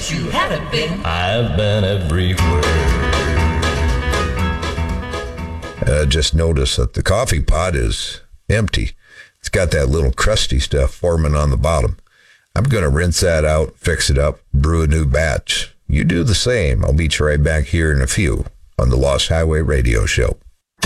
places you haven't been. I've been everywhere. Just notice that the coffee pot is empty. It's got that little crusty stuff forming on the bottom. I'm going to rinse that out, fix it up, brew a new batch. You do the same. I'll meet you right back here in a few on the Lost Highway Radio Show.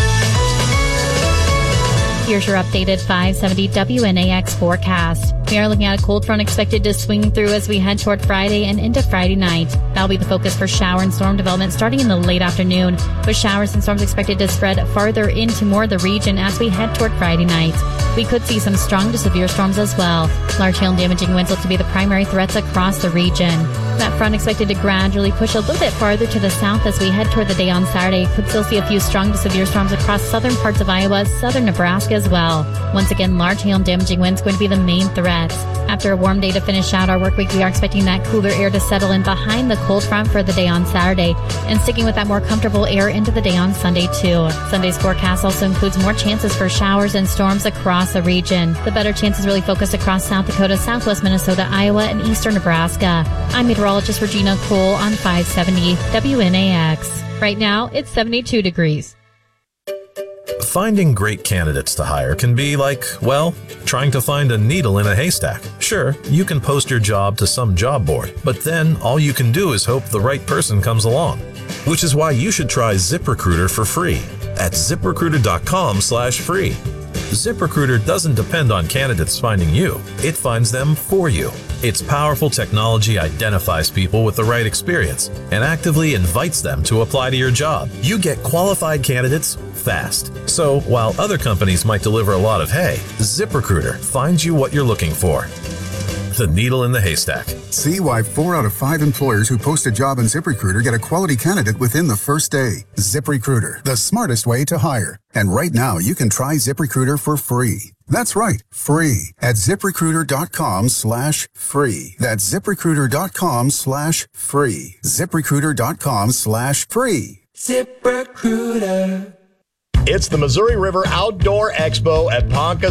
Here's your updated 570 WNAX forecast. We are looking at a cold front expected to swing through as we head toward Friday and into Friday night. That'll be the focus for shower and storm development starting in the late afternoon, with showers and storms expected to spread farther into more of the region as we head toward Friday night. We could see some strong to severe storms as well. Large hail and damaging winds look to be the primary threats across the region. That front expected to gradually push a little bit farther to the south as we head toward the day on Saturday. Could still see a few strong to severe storms across southern parts of Iowa, southern Nebraska as well. Once again, large hail and damaging winds going to be the main threats. After a warm day to finish out our work week, we are expecting that cooler air to settle in behind the cold front for the day on Saturday, and sticking with that more comfortable air into the day on Sunday too. Sunday's forecast also includes more chances for showers and storms across the region. The better chances really focused across South Dakota, southwest Minnesota, Iowa, and eastern Nebraska. I'm meteorologist Regina Cole on 570 WNAX. Right now, it's 72 degrees. Finding great candidates to hire can be like, well, trying to find a needle in a haystack. Sure, you can post your job to some job board, but then all you can do is hope the right person comes along. Which is why you should try ZipRecruiter for free at ZipRecruiter.com/free. ZipRecruiter doesn't depend on candidates finding you. It finds them for you. Its powerful technology identifies people with the right experience and actively invites them to apply to your job. You get qualified candidates fast. So while other companies might deliver a lot of hay, ZipRecruiter finds you what you're looking for. The needle in the haystack. See why 4 out of 5 employers who post a job on ZipRecruiter get a quality candidate within the first day. ZipRecruiter, the smartest way to hire. And right now, you can try ZipRecruiter for free. That's right, free at ZipRecruiter.com/free. That's ZipRecruiter.com/free. ZipRecruiter.com/free. ZipRecruiter. It's the Missouri River Outdoor Expo at Ponca